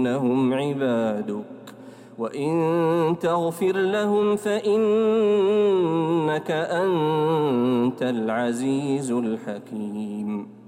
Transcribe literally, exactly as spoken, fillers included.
إنهم عبادك وإن تغفر لهم فإنك أنت العزيز الحكيم.